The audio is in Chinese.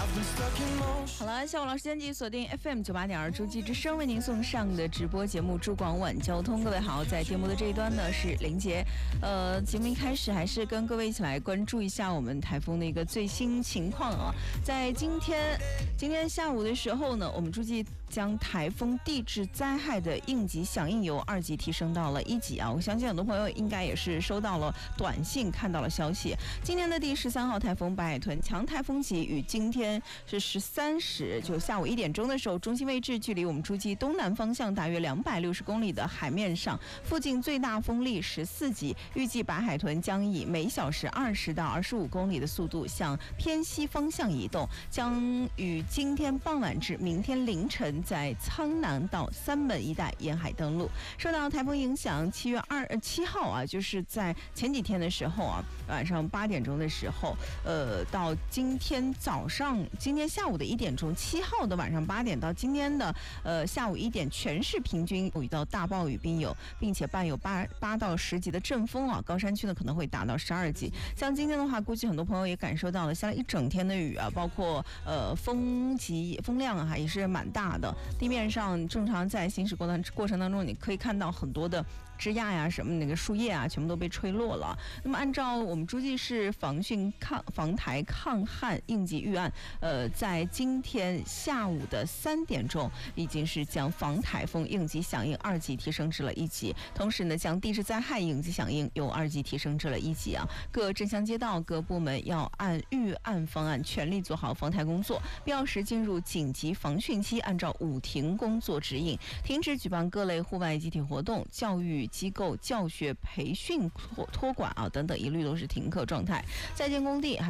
好了，下午老师间继续锁定 FM 98.2诸暨之声为您送上的直播节目珠广晚交通。各位好，在节目的这一端呢是林杰。节目一开始还是跟各位一起来关注一下我们台风的一个最新情况啊。在今天下午的时候呢，我们诸暨将台风地质灾害的应急响应由2级提升到了1级啊。我相信很多朋友应该也是收到了短信，看到了消息。今年的第13号台风白海豚强台风级与今天是13时，就下午1点钟的时候，中心位置距离我们诸暨东南方向大约260公里的海面上，附近最大风力14级。预计白海豚将以每小时20到25公里的速度向偏西方向移动，将于今天傍晚至明天凌晨在苍南到三门一带沿海登陆。受到台风影响，7月7号啊，就是在前几天的时候啊，晚上8点钟的时候，到今天下午的1点钟，7号的晚上8点到今天的下午1点，全市平均有一到大暴雨并且伴有8到10级的阵风啊，高山区呢可能会达到12级。像今天的话，估计很多朋友也感受到了下了一整天的雨啊，包括风量啊也是蛮大的。地面上正常在行驶过程当中，你可以看到很多的枝桠呀、什么那个树叶啊，全部都被吹落了。那么按照我们诸暨市防台抗旱应急预案，在今天下午的3点钟，已经是将防台风应急响应2级提升至了1级，同时呢，将地质灾害应急响应由2级提升至了1级啊。各镇乡街道各部门要按预案方案全力做好防台工作，必要时进入紧急防汛期，按照5停工作指引，停止举办各类户外集体活动、教育机构教学培训托管啊等等，一律都是停课状态。在建工地